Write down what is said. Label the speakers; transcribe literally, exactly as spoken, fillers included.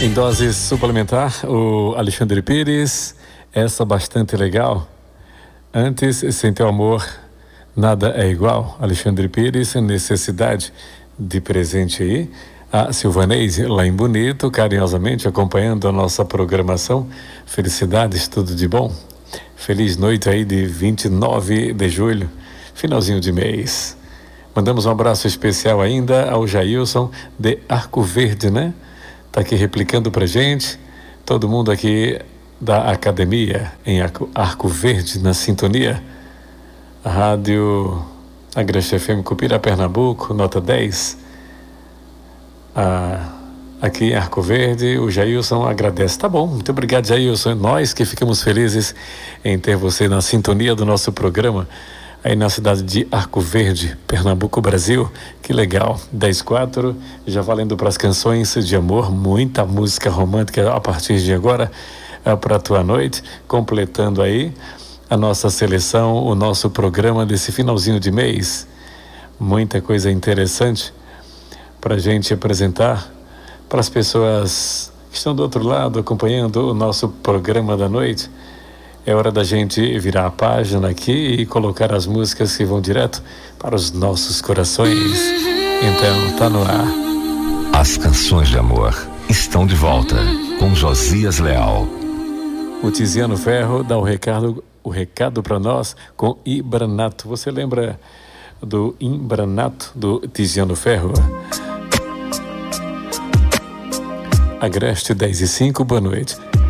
Speaker 1: Em dose suplementar, o Alexandre Pires, essa bastante legal. Antes, sem teu amor, nada é igual. Alexandre Pires, necessidade de presente aí. A Silvaneise, lá em Bonito, carinhosamente acompanhando a nossa programação. Felicidades, tudo de bom. Feliz noite aí de vinte e nove de julho, finalzinho de mês. Mandamos um abraço especial ainda ao Jailson de Arco Verde, né? Tá aqui replicando pra gente. Todo mundo aqui da academia em Arco, Arco Verde, na sintonia. A rádio Agreste F M Cupira, Pernambuco, nota dez. Ah, aqui em Arco Verde, o Jailson agradece. Tá bom, muito obrigado, Jailson. Nós que ficamos felizes em ter você na sintonia do nosso programa, aí na cidade de Arco Verde, Pernambuco, Brasil. Que legal. dez e quatro, já valendo para as canções de amor, muita música romântica a partir de agora, é, para a tua noite, completando aí a nossa seleção, o nosso programa desse finalzinho de mês. Muita coisa interessante para a gente apresentar para as pessoas que estão do outro lado acompanhando o nosso programa da noite. É hora da gente virar a página aqui e colocar as músicas que vão direto para os nossos corações. Então, tá no ar.
Speaker 2: As canções de amor estão de volta com Josias Leal.
Speaker 1: O Tiziano Ferro dá o recado, o recado para nós com Ibranato. Você lembra do Ibranato do Tiziano Ferro? Agreste dez e cinco, boa noite.